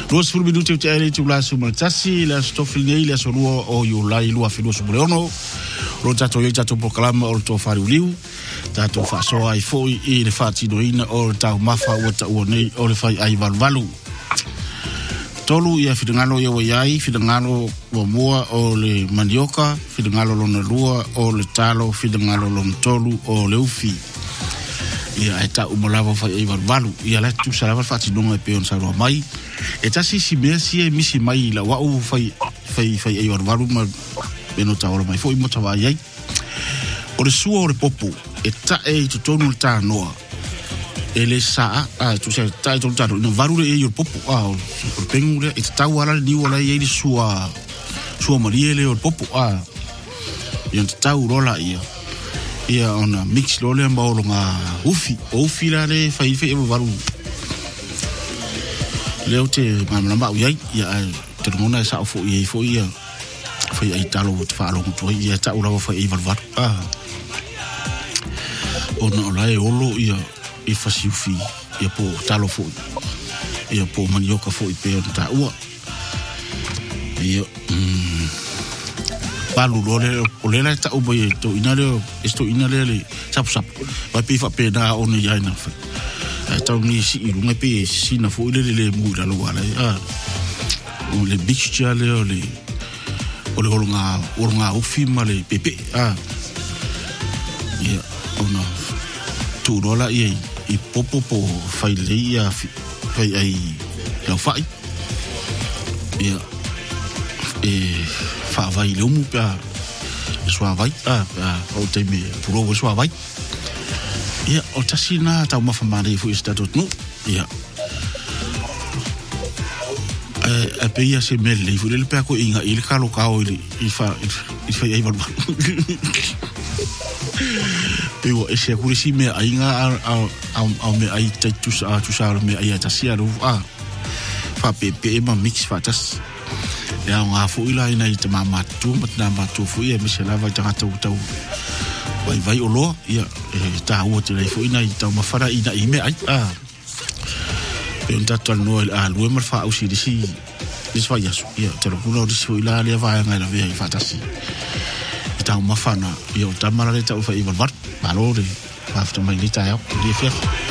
Los furu minuti te ele tu la sumaltasi la stofine la sorua o yo la ilua fido suleono. Lo tato yo tato proclama o to fari uliu. Tato fa so ai foi e le fati do ina o ta mafa o ta o nei o le fai ai valvalu. Tolu ia fidangalo ia waiai, fidangalo wa mua o le mandioka, fidangalo lona lua o le talo, fidangalo lona tolu o le ufi. Ia eta umalawa fai ai valvalu, ia le tu salava fati nonga e peon sarua mai. E tasi si mea si e misi mai la wau fai ai valvalu ma beno ta ora mai foi mo ta vai ai. O le sua o le popo, e ta e tu tonu le ta noa. Ele sa tu sai tai tu taro no varule e o popo o pengule e tau ala ni wala e sua mariele o popo e tau rola ia ona mix lole mbolo nga ufi la le fai e varu leo te mamma ia te ngona sa fo ia fai ai talo fa lo to ia tau la fai e varu ona la e olo ia e fasiufi ia po talo fo ia po manioka fo i pe ta ua ia palu lole o le ta o boy to inale sap va pe fa pe na on ia na fa ta ni si i lunga pe si na fo le mu la lo ala o le beach chale o le nga o film le pepe ia ona tu rola ia i popo po fai leia fai ai la fai ia fa vai le mu pa sua vai o te me pro sua vai ia o tasina ta uma famare fu stato no ia a peia se mele fu le pa ko inga il kalo kao il fa ai va Pero ese curisi me ainga au me ai te tu sa me ai ta sia ru fa pe ma mix fatas ya nga fu ila ina te mama tu fu ia me se lava ta tau vai olo ia ta o te fu ina ta ma fara ina i me ai pe ta no lu me fa au si disi fa ia te lo kuno disi ila le va nga la via fatas tau mafana ia o tamara le tau fai valvar valore after mai lita ia dia